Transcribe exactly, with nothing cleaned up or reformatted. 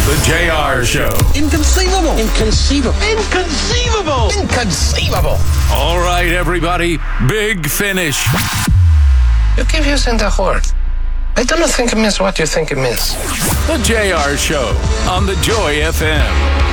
The J R Show. Inconceivable. Inconceivable. Inconceivable. Inconceivable. All right, everybody. Big finish. You keep using the word. I don't think it means what you think it means. The J R Show on the Joy F M.